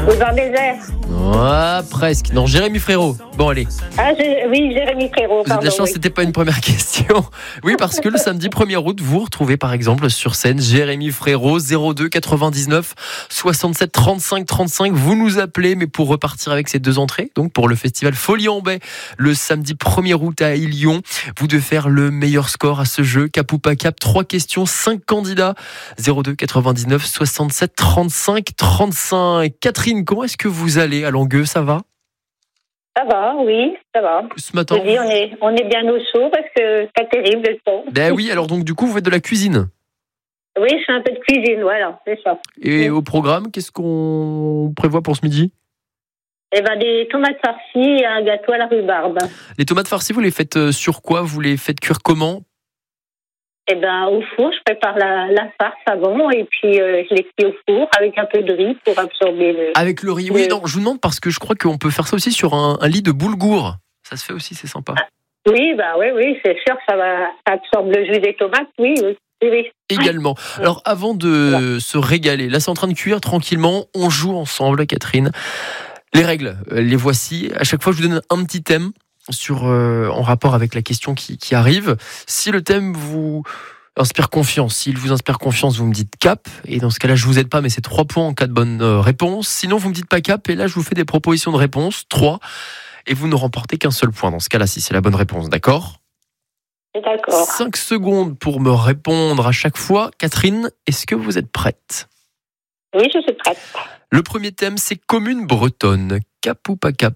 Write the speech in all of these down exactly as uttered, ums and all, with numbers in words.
Aux Arts Désert. Ah, presque. Non, Jérémy Frérot. Bon, allez. Ah, j'ai- oui, Jérémy Frérot. Vous avez de la chance, oui. c'était pas une première question. Oui, parce que le samedi premier août, vous retrouvez par exemple sur scène Jérémy Frérot, zéro deux quatre-vingt-dix-neuf soixante-sept trente-cinq trente-cinq. Vous nous appelez, mais pour repartir avec ces deux entrées, donc pour le festival Folie en Baie, le samedi premier août à Lyon, vous devez faire le meilleur score à ce jeu. Cap ou pas cap, trois questions, cinq candidats. zéro deux quatre-vingt-dix-neuf soixante-sept trente-cinq trente-cinq. Catherine, comment est-ce que vous allez à Langueux, ça va? Ça va, oui, ça va. Ce matin. Je dis, on est, on est bien au chaud parce que c'est pas terrible le temps. Ben oui, alors donc du coup, vous faites de la cuisine. Oui, je fais un peu de cuisine, voilà, c'est ça. Et Oui. au programme, qu'est-ce qu'on prévoit pour ce midi? Eh ben, des tomates farcies et un gâteau à la rhubarbe. Les tomates farcies, vous les faites euh, sur quoi? Vous les faites cuire comment? Eh ben, au four, je prépare la, la farce avant et puis euh, je les cuis au four avec un peu de riz pour absorber le. Avec le riz. Oui, Oui. non, je vous demande parce que je crois qu'on peut faire ça aussi sur un, un lit de boulgour. Ça se fait aussi, c'est sympa. Oui, bah oui, oui, c'est sûr, ça va ça absorbe le jus des tomates, oui, oui, oui. oui. Également. Alors, avant de se régaler, là, c'est en train de cuire tranquillement. On joue ensemble, Catherine. Les règles, euh, les voici. À chaque fois, je vous donne un petit thème sur, euh, en rapport avec la question qui, qui arrive. Si le thème vous inspire confiance, s'il vous inspire confiance, vous me dites cap. Et dans ce cas-là, je vous aide pas, mais c'est trois points en cas de bonne euh, réponse. Sinon, vous me dites pas cap. Et là, je vous fais des propositions de réponse, trois. Et vous ne remportez qu'un seul point. Dans ce cas-là, si c'est la bonne réponse, d'accord? D'accord. cinq secondes pour me répondre à chaque fois. Catherine, est-ce que vous êtes prête? Oui, je suis prête. Le premier thème, c'est commune bretonne. Cap ou pas cap?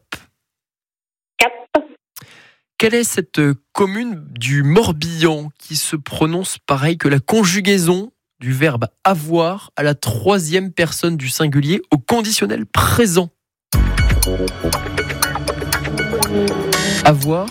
Cap. Quelle est cette commune du Morbihan qui se prononce pareil que la conjugaison du verbe avoir à la troisième personne du singulier au conditionnel présent? Avoir.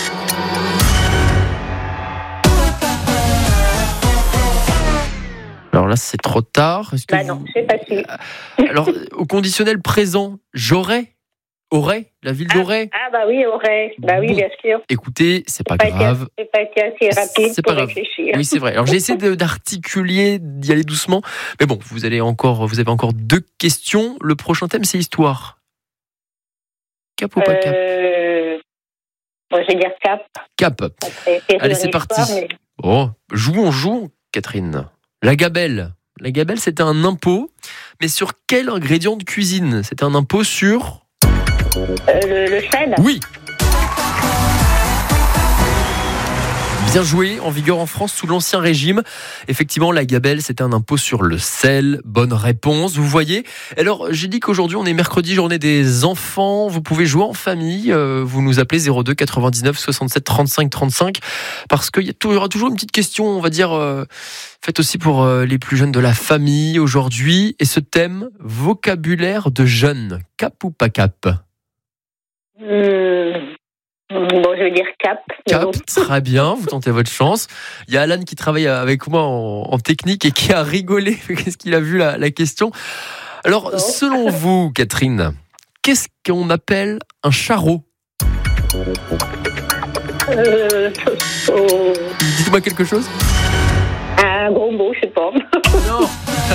Alors là, c'est trop tard. Est-ce que Bah vous- non, c'est facile. Alors, au conditionnel présent, j'aurais, aurais, la ville d'Auray. Ah bah oui, aurait. Bah oui, Bon. bien sûr. Écoutez, c'est pas Pas été- grave. C'est pas été assez rapide C'est pour pas grave. réfléchir. Oui, c'est vrai. Alors, j'ai essayé de- d'articuler, d'y aller doucement. Mais bon, vous allez encore, vous avez encore deux questions. Le prochain thème, c'est histoire. Cap ou pas cap? Euh... Moi, je vais dire cap. Cap. Après, Allez, c'est une parti. histoire, mais- Oh, jouons, jouons, Catherine. La gabelle. La gabelle, c'était un impôt. Mais sur quel ingrédient de cuisine? C'était un impôt sur... Euh, le, le sel. Oui. Bien joué, en vigueur en France sous l'Ancien Régime. Effectivement, la gabelle, c'était un impôt sur le sel. Bonne réponse, vous voyez. Alors, j'ai dit qu'aujourd'hui, on est mercredi, journée des enfants. Vous pouvez jouer en famille. Euh, vous nous appelez zéro deux quatre-vingt-dix-neuf soixante-sept trente-cinq trente-cinq parce qu'il y, a tou- il y aura toujours une petite question, on va dire, euh, faite aussi pour euh, les plus jeunes de la famille aujourd'hui. Et ce thème, vocabulaire de jeunes. Cap ou pas cap? Hmm. Bon, je vais dire cap. mais Cap, bon. très bien, vous tentez votre chance. Il y a Alan qui travaille avec moi en, en technique et qui a rigolé parce qu'il a vu la, la question. Alors, Oh. selon vous, Catherine, qu'est-ce qu'on appelle un charreau? Euh, oh, Dites-moi quelque chose. un gros mot, je sais pas. Non.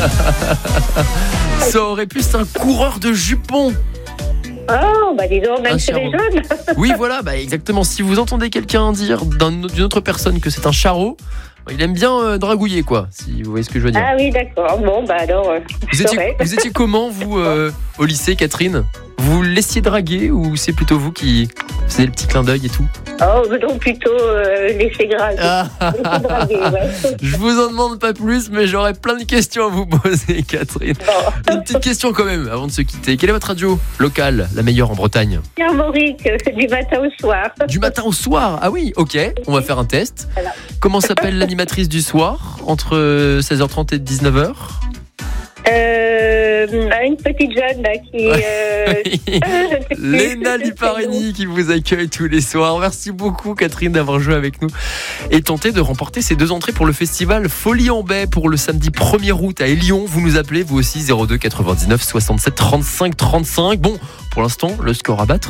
Ça aurait pu être un coureur de jupons. Oh, bah dis donc, Un même chez les charreau. jeunes. Oui, voilà, bah exactement. Si vous entendez quelqu'un dire d'un- d'une autre personne que c'est un charreau, il aime bien euh, dragouiller, quoi, si vous voyez ce que je veux dire. Ah oui, d'accord. Bon, bah alors, euh, Vous je étiez, saurais. vous étiez comment, vous, euh, au lycée, Catherine? Vous laissiez draguer ou c'est plutôt vous qui faisiez le petit clin d'œil et tout? Oh, donc plutôt euh, laisser draguer. Ah, Laisser draguer, ouais. Je vous en demande pas plus, mais j'aurais plein de questions à vous poser, Catherine. Bon. Une petite question quand même, avant de se quitter. Quelle est votre radio locale, la meilleure en Bretagne? Tiens, Maurice, c'est du matin au soir. Du matin au soir? Ah oui, ok, on va faire un test. Voilà. Comment s'appelle l'animatrice du soir, entre seize heures trente et dix-neuf heures? Euh, une petite jeune là qui. Euh, je sais plus. Léna Liparini qui vous accueille tous les soirs. Merci beaucoup, Catherine, d'avoir joué avec nous et tenté de remporter ces deux entrées pour le festival Folie en Baie pour le samedi premier août à Lyon. Vous nous appelez, vous aussi, zéro deux quatre-vingt-dix-neuf soixante-sept trente-cinq trente-cinq. Bon, pour l'instant, le score à battre,